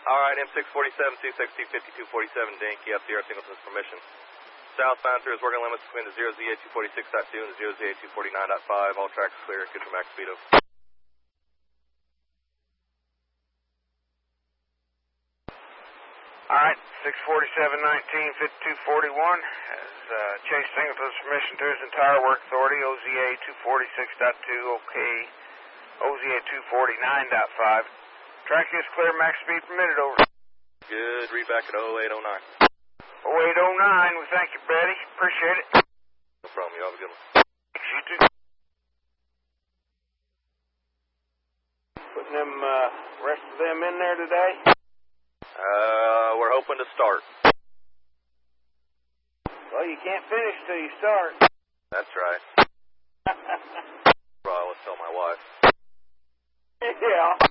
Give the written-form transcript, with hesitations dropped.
All right, M647, 262, 5247, Dinky, up Sierra Singleton's permission. Southbound through his working limits between the 0ZA246.2 and the 0ZA249.5. All tracks clear. Good for max speed of. All right, 647-19, 5241 has Chase Singleton's permission to his entire work authority, OZA 246.2, okay, OZA 249.5. Track is clear, max speed permitted, over. Good, read back at 0809. 0809, we thank you, Betty. Appreciate it. No problem, you have a good one. Thanks, you too. Putting them, rest of them in there today? We're hoping to start. Well, you can't finish till you start. That's right. Well, let's tell my wife. Yeah.